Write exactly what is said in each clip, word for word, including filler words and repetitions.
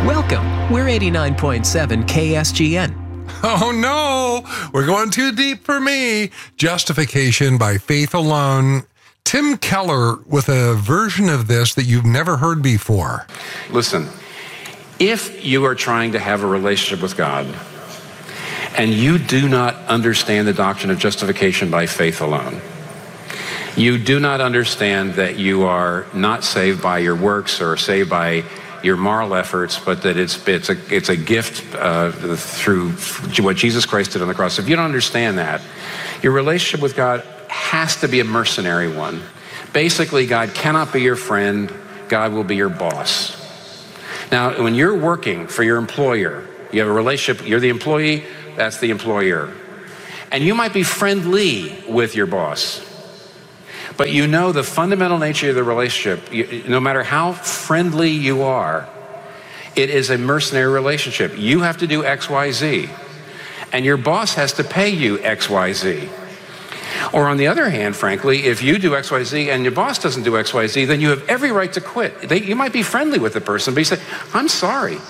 Welcome. We're eighty-nine point seven K S G N. Oh no, we're going too deep for me. Justification by faith alone. Tim Keller with a version of this that you've never heard before. Listen, if you are trying to have a relationship with God and you do not understand the doctrine of justification by faith alone, you do not understand that you are not saved by your works or saved by your moral efforts, but that it's it's a it's a gift uh, through what Jesus Christ did on the cross. If you don't understand that, your relationship with God has to be a mercenary one. Basically, God cannot be your friend. God will be your boss. Now, when you're working for your employer, you have a relationship. You're the employee. That's the employer, and you might be friendly with your boss. But you know the fundamental nature of the relationship, you, no matter how friendly you are, it is a mercenary relationship. You have to do X, Y, Z, and your boss has to pay you X, Y, Z. Or on the other hand, frankly, if you do X, Y, Z and your boss doesn't do X, Y, Z, then you have every right to quit. They, you might be friendly with the person, but you say, I'm sorry.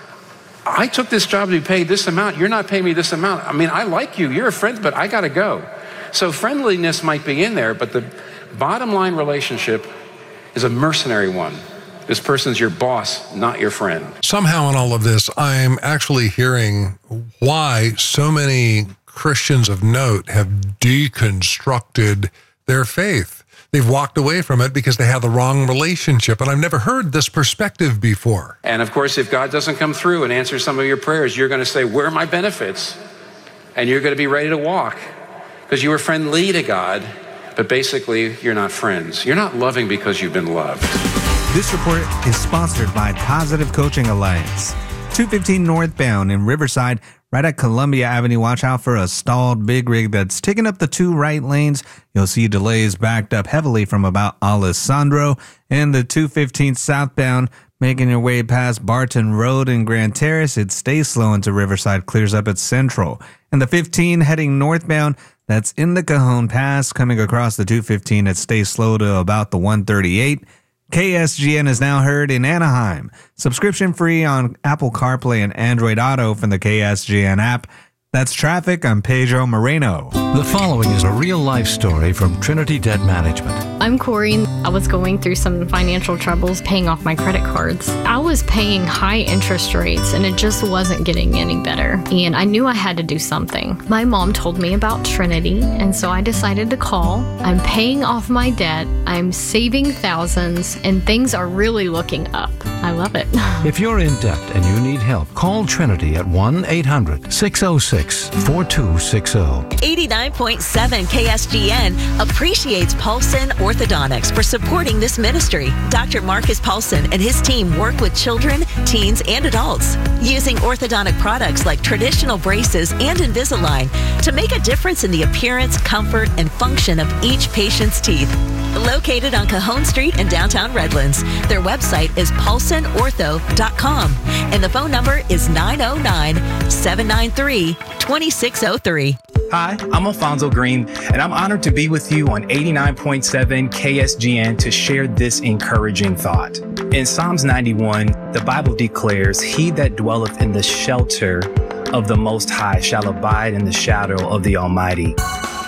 I took this job to be paid this amount. You're not paying me this amount. I mean, I like you. You're a friend, but I got to go. So friendliness might be in there, but the bottom line relationship is a mercenary one. This person's your boss, not your friend. Somehow in all of this, I'm actually hearing why so many Christians of note have deconstructed their faith. They've walked away from it because they have the wrong relationship. And I've never heard this perspective before. And of course, if God doesn't come through and answer some of your prayers, you're going to say, where are my benefits? And you're going to be ready to walk because you were friendly to God. But basically, you're not friends. You're not loving because you've been loved. This report is sponsored by Positive Coaching Alliance. two fifteen northbound in Riverside, right at Columbia Avenue. Watch out for a stalled big rig that's taking up the two right lanes. You'll see delays backed up heavily from about Alessandro. And the two fifteen southbound, making your way past Barton Road and Grand Terrace, it stays slow into Riverside, clears up at Central. And the fifteen heading northbound, that's in the Cajon Pass, coming across the two fifteen. It stays slow to about the one thirty-eight. K S G N is now heard in Anaheim. Subscription free on Apple CarPlay and Android Auto from the K S G N app. That's traffic. I'm Pedro Moreno. The following is a real-life story from Trinity Debt Management. I'm Corey. I was going through some financial troubles paying off my credit cards. I was paying high interest rates and it just wasn't getting any better. And I knew I had to do something. My mom told me about Trinity, and so I decided to call. I'm paying off my debt. I'm saving thousands, and things are really looking up. I love it. If you're in debt and you need help, call Trinity at one eight hundred six oh six four two six oh. eighty-nine point seven K S G N appreciates Paulson Orthodontics for supporting this ministry. Doctor Marcus Paulson and his team work with children, teens, and adults using orthodontic products like traditional braces and Invisalign to make a difference in the appearance, comfort, and function of each patient's teeth. Located on Cajon Street in downtown Redlands, their website is paulson ortho dot com and the phone number is nine oh nine, seven nine three, two six oh three. Hi, I'm Alfonso Green, and I'm honored to be with you on eighty-nine point seven K S G N to share this encouraging thought. In Psalms ninety-one, the Bible declares, "He that dwelleth in the shelter of the Most High shall abide in the shadow of the Almighty."